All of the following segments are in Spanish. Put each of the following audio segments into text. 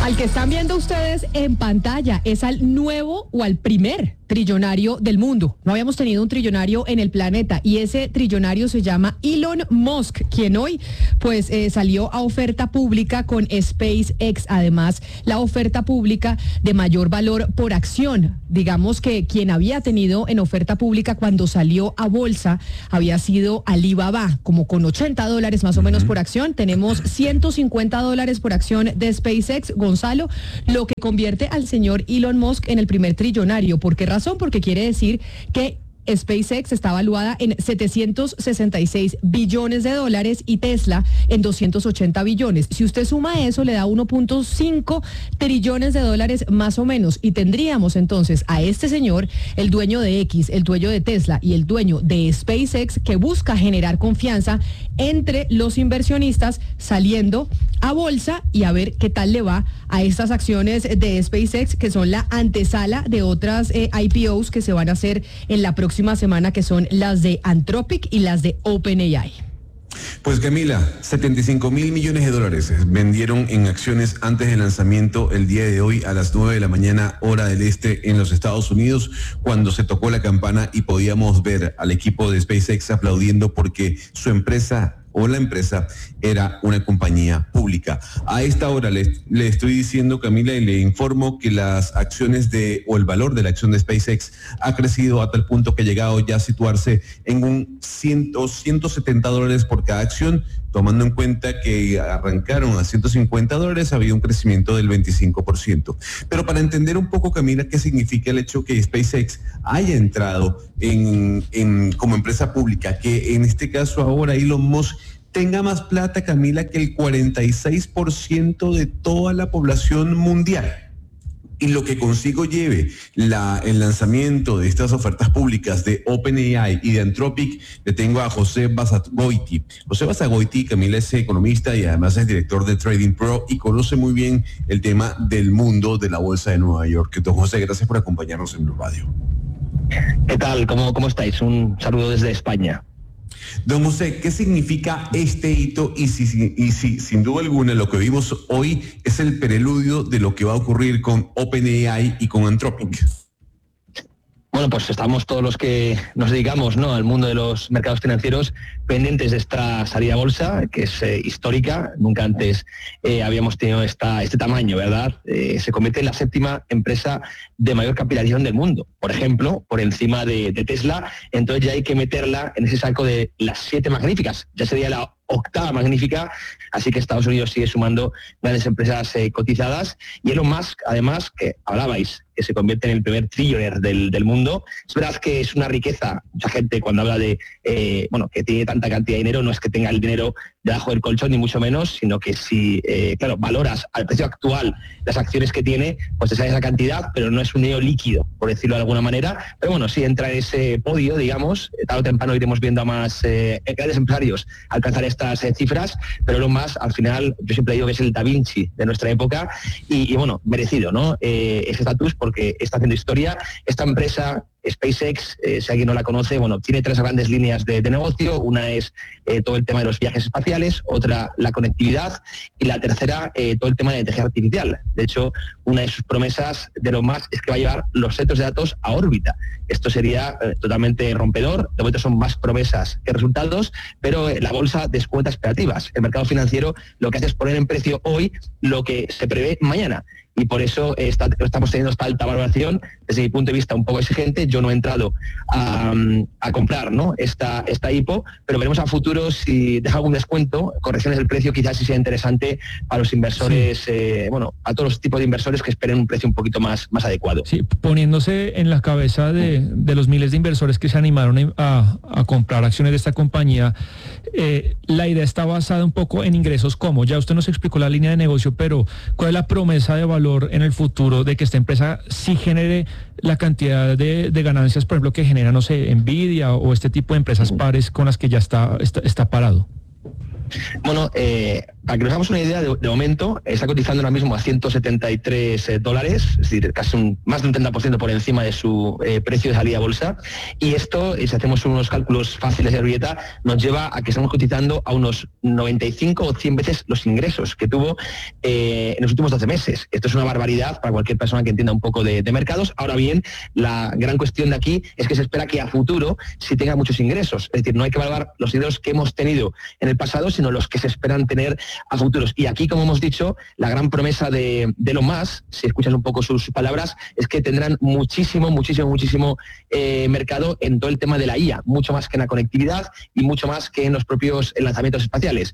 Al que están viendo ustedes en pantalla es al nuevo o al primer trillonario del mundo. No habíamos tenido un trillonario en el planeta y ese trillonario se llama Elon Musk, quien hoy pues salió a oferta pública con SpaceX. Además, la oferta pública de mayor valor por acción. Digamos que quien había tenido en oferta pública cuando salió a bolsa había sido Alibaba, como con $80 más o menos por acción. Tenemos $150 por acción de SpaceX, Gonzalo, lo que convierte al señor Elon Musk en el primer trillonario. ¿Por qué razón? Porque quiere decir que SpaceX está valuada en $766 billones y Tesla en 280 billones. Si usted suma eso, le da 1.5 trillones de dólares más o menos. Y tendríamos entonces a este señor, el dueño de X, el dueño de Tesla y el dueño de SpaceX, que busca generar confianza entre los inversionistas, saliendo a bolsa y a ver qué tal le va a estas acciones de SpaceX, que son la antesala de otras IPOs que se van a hacer en la próxima semana, que son las de Anthropic y las de OpenAI. Pues Camila, 75.000 millones de dólares vendieron en acciones antes del lanzamiento el día de hoy a las 9 de la mañana, hora del este, en los Estados Unidos, cuando se tocó la campana y podíamos ver al equipo de SpaceX aplaudiendo porque su empresa o la empresa era una compañía pública. A esta hora le estoy diciendo, Camila, y le informo que las acciones o el valor de la acción de SpaceX ha crecido a tal punto que ha llegado ya a situarse en un $170 por cada acción, tomando en cuenta que arrancaron a $150, ha habido un crecimiento del 25%. Pero para entender un poco, Camila, qué significa el hecho que SpaceX haya entrado como empresa pública, que en este caso ahora Elon Musk tenga más plata, Camila, que el 46% de toda la población mundial. Y lo que consigo lleve el lanzamiento de estas ofertas públicas de OpenAI y de Anthropic, le tengo a José Basagoiti. José Basagoiti, Camila, es economista y además es director de Trading Pro y conoce muy bien el tema del mundo de la bolsa de Nueva York. Don José, gracias por acompañarnos en Blue Radio. ¿Qué tal? ¿Cómo estáis? Un saludo desde España. Don José, ¿qué significa este hito? Y si sin duda alguna lo que vimos hoy es el preludio de lo que va a ocurrir con OpenAI y con Anthropic. Bueno, pues estamos todos los que nos dedicamos, ¿no?, al mundo de los mercados financieros pendientes de esta salida a bolsa, que es histórica. Nunca antes habíamos tenido este tamaño, ¿verdad? Se convierte en la séptima empresa de mayor capitalización del mundo, por ejemplo, por encima de Tesla. Entonces ya hay que meterla en ese saco de las 7 magníficas. Ya sería la octava magnífica, así que Estados Unidos sigue sumando grandes empresas cotizadas. Y Elon Musk, además, que hablabais, que se convierte en el primer trillionaire del mundo. Es verdad que es una riqueza. Mucha gente cuando habla de que tiene tanta cantidad de dinero, no es que tenga el dinero debajo del colchón, ni mucho menos, sino que si, valoras al precio actual las acciones que tiene, pues te sale esa cantidad, pero no es un dinero líquido, por decirlo de alguna manera. Pero bueno, sí entra en ese podio, digamos. Tarde o temprano iremos viendo a más grandes empresarios alcanzar estas cifras, pero lo más, al final, yo siempre digo que es el Da Vinci de nuestra época y bueno, merecido, ¿no? Ese estatus, porque está haciendo historia. Esta empresa, SpaceX, si alguien no la conoce, bueno, tiene 3 grandes líneas de negocio. Una es todo el tema de los viajes espaciales, otra la conectividad y la tercera todo el tema de la inteligencia artificial. De hecho, una de sus promesas de lo más es que va a llevar los centros de datos a órbita. Esto sería totalmente rompedor. De momento son más promesas que resultados, pero la bolsa descuenta expectativas. El mercado financiero lo que hace es poner en precio hoy lo que se prevé mañana. Y por eso estamos teniendo esta alta valoración. Desde mi punto de vista un poco exigente, yo no he entrado a comprar, ¿no?, esta IPO, pero veremos a futuro si deja algún descuento, correcciones del precio, quizás sí sea interesante para los inversores, a todos los tipos de inversores que esperen un precio un poquito más adecuado. Sí, poniéndose en la cabeza de los miles de inversores que se animaron a comprar acciones de esta compañía, la idea está basada un poco en ingresos. ¿Cómo? Ya usted nos explicó la línea de negocio, pero ¿cuál es la promesa de valor en el futuro de que esta empresa sí genere la cantidad de ganancias, por ejemplo, que genera, no sé, Nvidia o este tipo de empresas pares con las que ya está parado? Bueno, para que nos hagamos una idea, de momento está cotizando ahora mismo a $173, es decir, casi más de un 30% por encima de su precio de salida a bolsa. Y esto, si hacemos unos cálculos fáciles de servilleta, nos lleva a que estamos cotizando a unos 95 o 100 veces los ingresos que tuvo en los últimos 12 meses. Esto es una barbaridad para cualquier persona que entienda un poco de mercados. Ahora bien, la gran cuestión de aquí es que se espera que a futuro sí tenga muchos ingresos. Es decir, no hay que valorar los ingresos que hemos tenido en el pasado, sino los que se esperan tener a futuros. Y aquí, como hemos dicho, la gran promesa de Elon Musk, si escuchas un poco sus palabras, es que tendrán muchísimo mercado en todo el tema de la IA, mucho más que en la conectividad y mucho más que en los propios lanzamientos espaciales.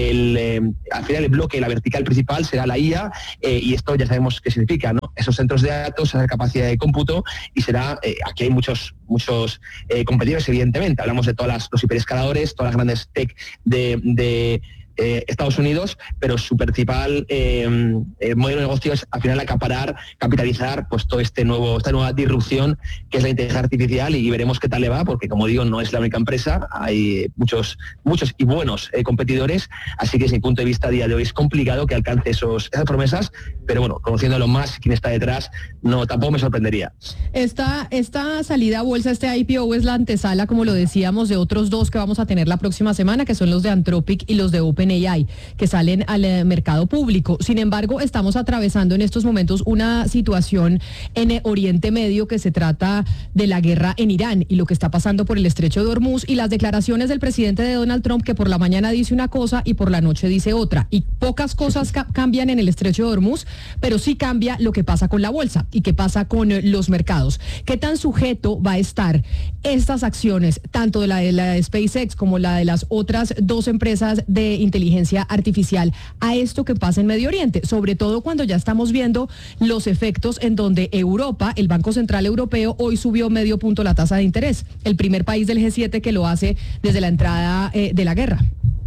Al final el bloque, la vertical principal será la IA, y esto ya sabemos qué significa, ¿no? Esos centros de datos, esa capacidad de cómputo, y será, aquí hay muchos competidores, evidentemente. Hablamos de todos los hiperescaladores, todas las grandes tech de Estados Unidos, pero su principal modelo de negocio es al final capitalizar pues todo esta nueva disrupción que es la inteligencia artificial, y veremos qué tal le va, porque como digo, no es la única empresa, hay muchos y buenos competidores, así que desde mi punto de vista a día de hoy es complicado que alcance esas promesas, pero bueno, conociéndolo más, quién está detrás, tampoco me sorprendería. Esta salida a bolsa, este IPO es la antesala, como lo decíamos, de otros dos que vamos a tener la próxima semana, que son los de Anthropic y los de OpenAI, que salen al mercado público. Sin embargo, estamos atravesando en estos momentos una situación en Oriente Medio, que se trata de la guerra en Irán y lo que está pasando por el estrecho de Hormuz, y las declaraciones del presidente de Donald Trump, que por la mañana dice una cosa y por la noche dice otra. Y pocas cosas cambian en el estrecho de Hormuz, pero sí cambia lo que pasa con la bolsa y qué pasa con los mercados. ¿Qué tan sujeto va a estar estas acciones, tanto de la de SpaceX como la de las otras dos empresas de inteligencia artificial, a esto que pasa en Medio Oriente? Sobre todo cuando ya estamos viendo los efectos en donde Europa, el Banco Central Europeo, hoy subió medio punto la tasa de interés, el primer país del G7 que lo hace desde la entrada de la guerra.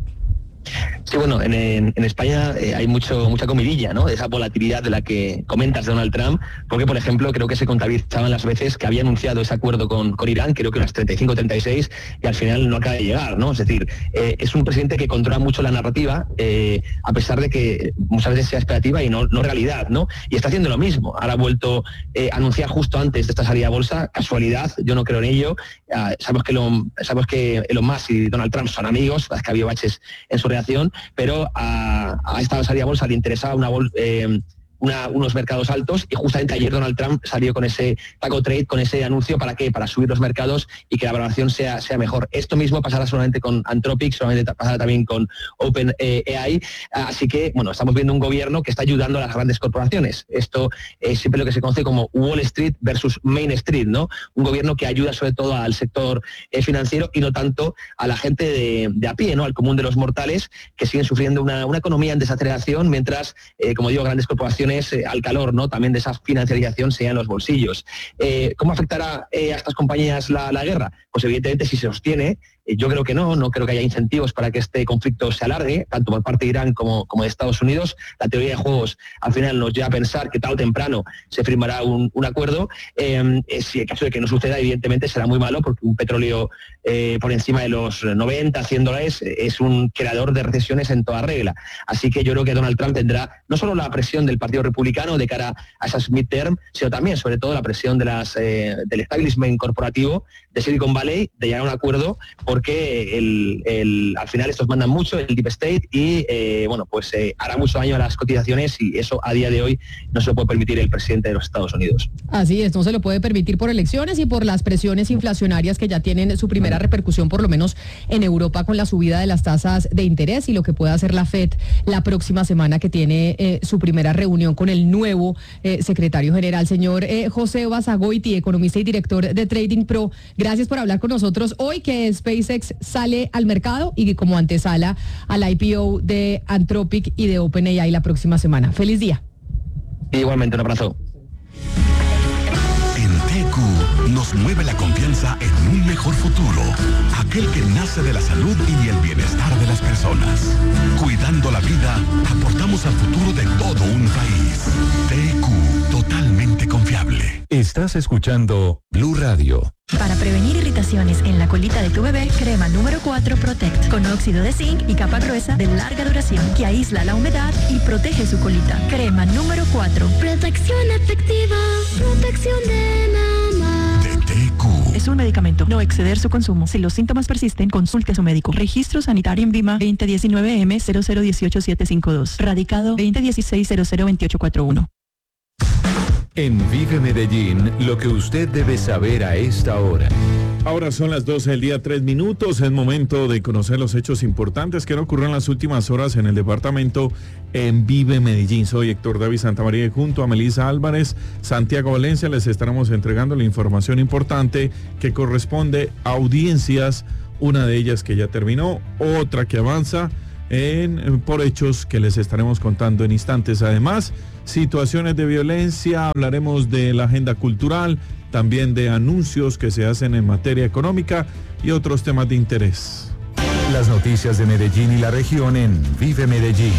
Sí, bueno, en España hay mucha comidilla, ¿no? De esa volatilidad de la que comentas de Donald Trump, porque, por ejemplo, creo que se contabilizaban las veces que había anunciado ese acuerdo con Irán, creo que unas 35 o 36, y al final no acaba de llegar, ¿no? Es decir, es un presidente que controla mucho la narrativa, a pesar de que muchas veces sea expectativa y no realidad, ¿no? Y está haciendo lo mismo. Ahora ha vuelto a anunciar justo antes de esta salida a bolsa, casualidad, yo no creo en ello. Sabemos que Elon Musk y Donald Trump son amigos, es que ha habido baches en su relación, pero a esta salida a bolsa le interesaba unos mercados altos, y justamente ayer Donald Trump salió con ese taco trade, con ese anuncio. ¿Para qué? Para subir los mercados y que la valoración sea mejor. Esto mismo pasará solamente con Anthropic, solamente pasará también con OpenAI, así que bueno, estamos viendo un gobierno que está ayudando a las grandes corporaciones. Esto es siempre lo que se conoce como Wall Street versus Main Street, ¿no? Un gobierno que ayuda sobre todo al sector financiero y no tanto a la gente de a pie, ¿no? Al común de los mortales, que siguen sufriendo una economía en desaceleración, mientras, como digo, grandes corporaciones al calor, ¿no? También de esa financiarización sean los bolsillos. ¿Cómo afectará a estas compañías la guerra? Pues evidentemente, si se sostiene, yo creo que no creo que haya incentivos para que este conflicto se alargue, tanto por parte de Irán como de Estados Unidos. La teoría de juegos al final nos lleva a pensar que tarde o temprano se firmará un acuerdo. Si en caso de que no suceda, evidentemente será muy malo, porque un petróleo por encima de los 90, $100 es un creador de recesiones en toda regla. Así que yo creo que Donald Trump tendrá no solo la presión del Partido Republicano de cara a esas midterm, sino también, sobre todo, la presión del establishment corporativo de Silicon Valley de llegar a un acuerdo, porque al final estos mandan mucho, el Deep State, y hará mucho daño a las cotizaciones, y eso a día de hoy no se lo puede permitir el presidente de los Estados Unidos. Así es, no se lo puede permitir por elecciones y por las presiones inflacionarias que ya tienen su primera repercusión, por lo menos en Europa, con la subida de las tasas de interés y lo que pueda hacer la FED la próxima semana, que tiene su primera reunión con el nuevo secretario general. Señor José Basagoiti, economista y director de Trading Pro, gracias por hablar con nosotros hoy, que SpaceX sale al mercado y que como antesala al IPO de Anthropic y de OpenAI la próxima semana. ¡Feliz día! Igualmente, un abrazo. En TQ nos mueve la confianza en un mejor futuro, aquel que nace de la salud y el bienestar de las personas. Cuidando la vida, aportamos al futuro de todo un país. TQ, totalmente confiable. Estás escuchando Blue Radio. Para prevenir irritaciones en la colita de tu bebé, crema número 4 Protect, con óxido de zinc y capa gruesa de larga duración que aísla la humedad y protege su colita. Crema número 4. Protección efectiva, protección de mamá. DTQ. Es un medicamento, no exceder su consumo. Si los síntomas persisten, consulte a su médico. Registro sanitario en VIMA 2019M0018752. Radicado 2016-002841. En Vive Medellín, lo que usted debe saber a esta hora. Ahora son las 12 del día, 3 minutos. Es momento de conocer los hechos importantes que han ocurrido en las últimas horas en el departamento en Vive Medellín. Soy Héctor David Santamaría y junto a Melissa Álvarez, Santiago Valencia, les estaremos entregando la información importante que corresponde a audiencias, una de ellas que ya terminó, otra que avanza por hechos que les estaremos contando en instantes. Además, situaciones de violencia, hablaremos de la agenda cultural, también de anuncios que se hacen en materia económica y otros temas de interés. Las noticias de Medellín y la región en Vive Medellín.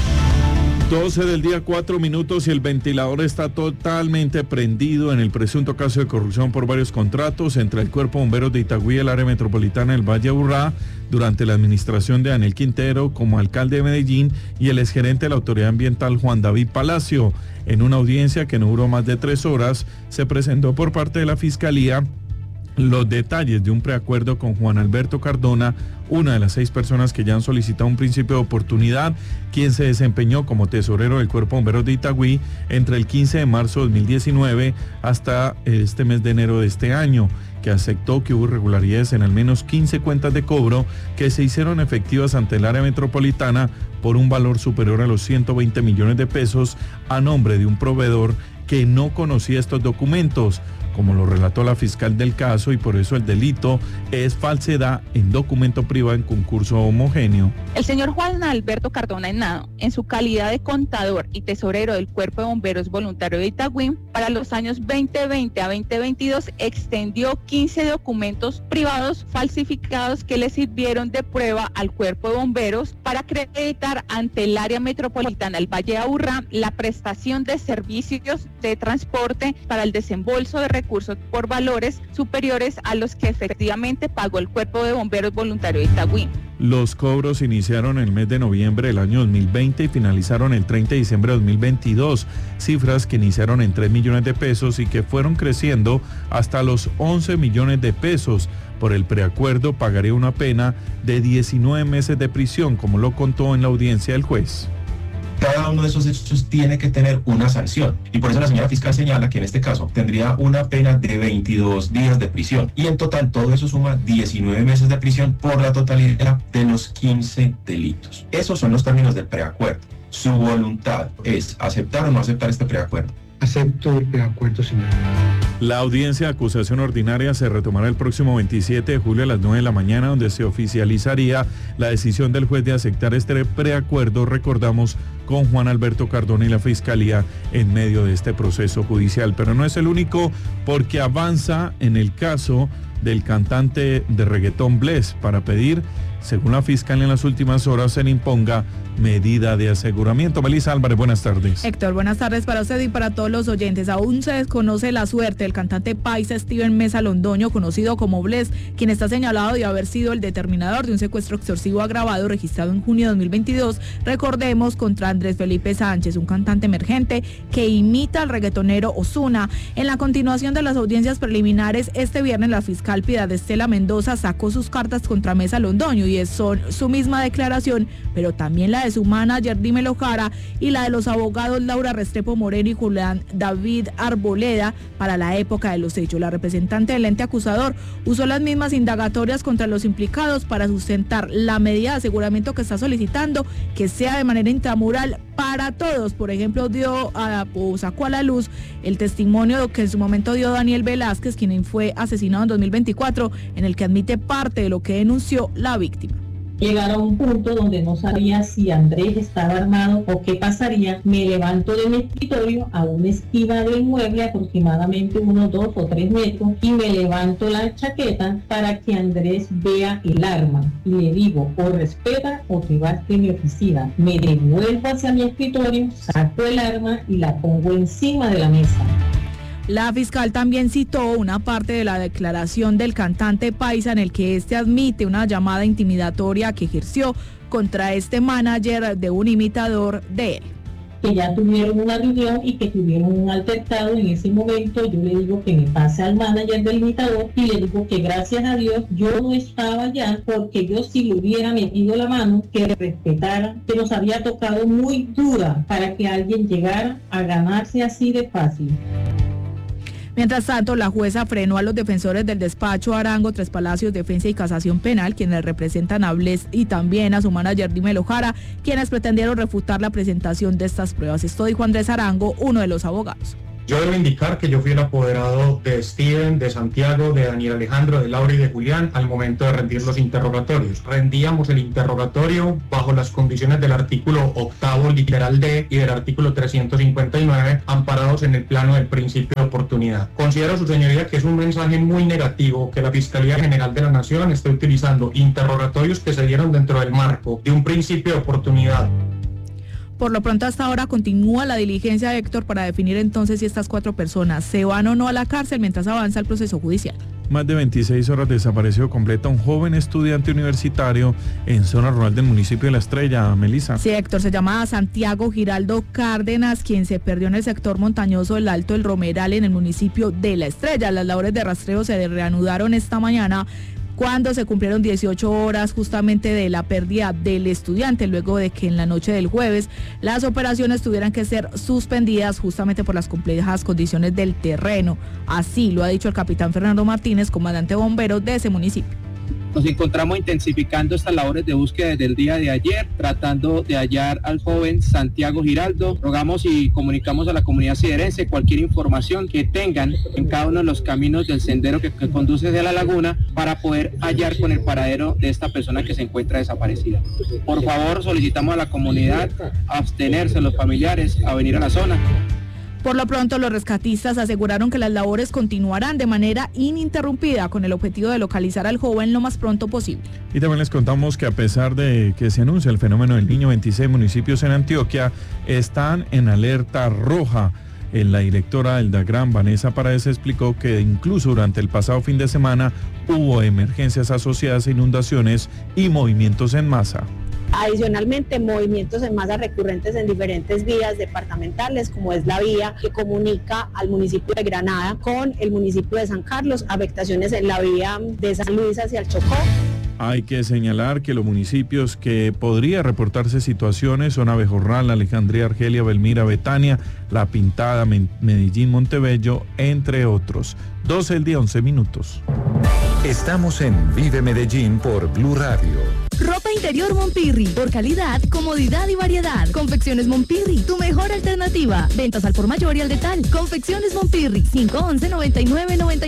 12 del día, 4 minutos y el ventilador está totalmente prendido en el presunto caso de corrupción por varios contratos entre el Cuerpo de Bomberos de Itagüí y el área metropolitana del Valle Aburrá durante la administración de Daniel Quintero como alcalde de Medellín y el exgerente de la Autoridad Ambiental Juan David Palacio. En una audiencia que no duró más de 3 horas, se presentó por parte de la Fiscalía los detalles de un preacuerdo con Juan Alberto Cardona, una de las 6 personas que ya han solicitado un principio de oportunidad, quien se desempeñó como tesorero del Cuerpo de Bomberos de Itagüí entre el 15 de marzo de 2019 hasta este mes de enero de este año, que aceptó que hubo irregularidades en al menos 15 cuentas de cobro que se hicieron efectivas ante el área metropolitana por un valor superior a los 120 millones de pesos a nombre de un proveedor que no conocía estos documentos, como lo relató la fiscal del caso, y por eso el delito es falsedad en documento privado en concurso homogéneo. El señor Juan Alberto Cardona Henao, en su calidad de contador y tesorero del Cuerpo de Bomberos Voluntario de Itagüí, para los años 2020 a 2022 extendió 15 documentos privados falsificados que le sirvieron de prueba al Cuerpo de Bomberos para acreditar ante el área metropolitana del Valle de Aburrá la prestación de servicios de transporte para el desembolso de recursos por valores superiores a los que efectivamente pagó el Cuerpo de Bomberos Voluntario de Itagüí. Los cobros iniciaron el mes de noviembre del año 2020 y finalizaron el 30 de diciembre de 2022, cifras que iniciaron en 3 millones de pesos y que fueron creciendo hasta los 11 millones de pesos. Por el preacuerdo pagaría una pena de 19 meses de prisión, como lo contó en la audiencia el juez. Cada uno de esos hechos tiene que tener una sanción y por eso la señora fiscal señala que en este caso tendría una pena de 22 días de prisión y en total todo eso suma 19 meses de prisión por la totalidad de los 15 delitos. Esos son los términos del preacuerdo. Su voluntad es aceptar o no aceptar este preacuerdo. Acepto el preacuerdo, señor. La audiencia de acusación ordinaria se retomará el próximo 27 de julio a las 9 de la mañana, donde se oficializaría la decisión del juez de aceptar este preacuerdo, recordamos, con Juan Alberto Cardona y la Fiscalía en medio de este proceso judicial. Pero no es el único, porque avanza en el caso del cantante de reggaetón Bless para pedir, según la fiscal en las últimas horas, se le imponga medida de aseguramiento. Melissa Álvarez, buenas tardes. Héctor, buenas tardes para usted y para todos los oyentes. Aún se desconoce la suerte del cantante paisa Steven Mesa Londoño, conocido como Bless, quien está señalado de haber sido el determinador de un secuestro extorsivo agravado registrado en junio de 2022, recordemos, contra Andrés Felipe Sánchez, un cantante emergente que imita al reggaetonero Ozuna. En la continuación de las audiencias preliminares, este viernes la fiscal Piedad Estela Mendoza sacó sus cartas contra Mesa Londoño y son su misma declaración, pero también la de su manager Dímelo Jara y la de los abogados Laura Restrepo Moreno y Julián David Arboleda para la época de los hechos. La representante del ente acusador usó las mismas indagatorias contra los implicados para sustentar la medida de aseguramiento que está solicitando, que sea de manera intramural para todos. Por ejemplo, sacó a la luz el testimonio que en su momento dio Daniel Velázquez, quien fue asesinado en 2024, en el que admite parte de lo que denunció la víctima. Llegar a un punto donde no sabía si Andrés estaba armado o qué pasaría. Me levanto de mi escritorio a una esquina del mueble, aproximadamente unos 2 o 3 metros, y me levanto la chaqueta para que Andrés vea el arma. Y le digo, o respeta o te vas de mi oficina. Me devuelvo hacia mi escritorio, saco el arma y la pongo encima de la mesa. La fiscal también citó una parte de la declaración del cantante paisa en el que este admite una llamada intimidatoria que ejerció contra este manager de un imitador de él. Que ya tuvieron una reunión y que tuvieron un altercado. En ese momento yo le digo que me pase al manager del imitador y le digo que gracias a Dios yo no estaba allá, porque yo si le hubiera metido la mano, que respetara, que nos había tocado muy dura para que alguien llegara a ganarse así de fácil. Mientras tanto, la jueza frenó a los defensores del despacho Arango, Tres Palacios, Defensa y Casación Penal, quienes representan a Bless, y también a su manager Dímelo Jara, quienes pretendieron refutar la presentación de estas pruebas. Esto dijo Andrés Arango, uno de los abogados. Yo debo indicar que yo fui el apoderado de Steven, de Santiago, de Daniel Alejandro, de Laura y de Julián al momento de rendir los interrogatorios. Rendíamos el interrogatorio bajo las condiciones del artículo 8º literal D y del artículo 359, amparados en el plano del principio de oportunidad. Considero, su señoría, que es un mensaje muy negativo que la Fiscalía General de la Nación esté utilizando interrogatorios que se dieron dentro del marco de un principio de oportunidad. Por lo pronto, hasta ahora continúa la diligencia, Héctor, para definir entonces si estas 4 personas se van o no a la cárcel mientras avanza el proceso judicial. Más de 26 horas desapareció completa un joven estudiante universitario en zona rural del municipio de La Estrella, Melissa. Sí, Héctor, se llamaba Santiago Giraldo Cárdenas, quien se perdió en el sector montañoso del Alto del Romeral en el municipio de La Estrella. Las labores de rastreo se reanudaron esta mañana, cuando se cumplieron 18 horas justamente de la pérdida del estudiante, luego de que en la noche del jueves las operaciones tuvieran que ser suspendidas justamente por las complejas condiciones del terreno. Así lo ha dicho el capitán Fernando Martínez, comandante bombero de ese municipio. Nos encontramos intensificando estas labores de búsqueda desde el día de ayer, tratando de hallar al joven Santiago Giraldo. Rogamos y comunicamos a la comunidad siderense cualquier información que tengan en cada uno de los caminos del sendero que conduce hacia la laguna para poder hallar con el paradero de esta persona que se encuentra desaparecida. Por favor, solicitamos a la comunidad abstenerse, los familiares, a venir a la zona. Por lo pronto, los rescatistas aseguraron que las labores continuarán de manera ininterrumpida con el objetivo de localizar al joven lo más pronto posible. Y también les contamos que a pesar de que se anuncia el fenómeno del Niño, 26 municipios en Antioquia están en alerta roja. La directora del DAGRAN, Vanessa Paredes, explicó que incluso durante el pasado fin de semana hubo emergencias asociadas a inundaciones y movimientos en masa. Adicionalmente, movimientos en masa recurrentes en diferentes vías departamentales, como es la vía que comunica al municipio de Granada con el municipio de San Carlos, afectaciones en la vía de San Luis hacia el Chocó. Hay que señalar que los municipios que podría reportarse situaciones son Abejorral, Alejandría, Argelia, Belmira, Betania, La Pintada, Medellín, Montebello, entre otros. 12 del día, 11 minutos. Estamos en Vive Medellín por Blue Radio. Ropa interior Monpirri, por calidad, comodidad y variedad. Confecciones Monpirri, tu mejor alternativa. Ventas al por mayor y al detal. Confecciones Monpirri, 511-9999.